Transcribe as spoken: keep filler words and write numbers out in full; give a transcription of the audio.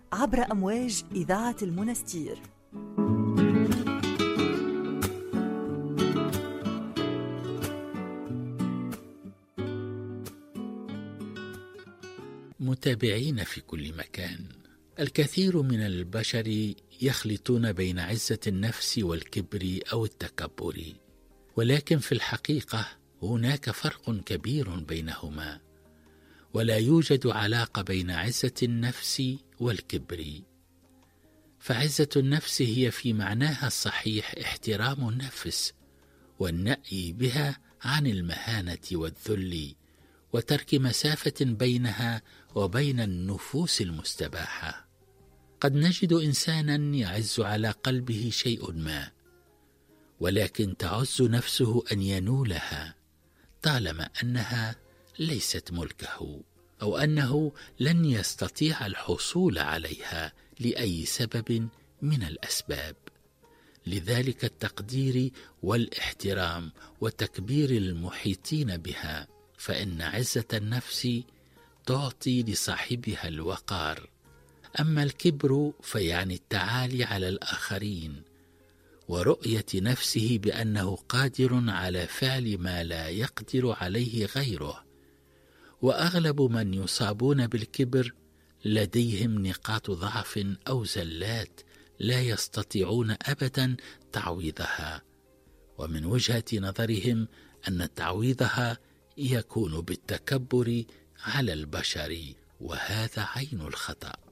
عبر أمواج إذاعة المنستير. متابعين في كل مكان، الكثير من البشر يخلطون بين عزة النفس والكبر أو التكبر، ولكن في الحقيقة هناك فرق كبير بينهما، ولا يوجد علاقة بين عزة النفس والكبر. فعزة النفس هي في معناها الصحيح احترام النفس والنأي بها عن المهانة والذل، وترك مسافة بينها وبين النفوس المستباحة. قد نجد إنسانا يعز على قلبه شيء ما، ولكن تعز نفسه أن ينولها طالما أنها ليست ملكه، أو أنه لن يستطيع الحصول عليها لأي سبب من الأسباب. لذلك التقدير والاحترام وتكبير المحيطين بها، فإن عزة النفس تعطي لصاحبها الوقار. أما الكبر فيعني التعالي على الآخرين ورؤية نفسه بأنه قادر على فعل ما لا يقدر عليه غيره. وأغلب من يصابون بالكبر لديهم نقاط ضعف أو زلات لا يستطيعون أبدا تعويضها، ومن وجهة نظرهم أن تعويضها يكون بالتكبر على البشر، وهذا عين الخطأ.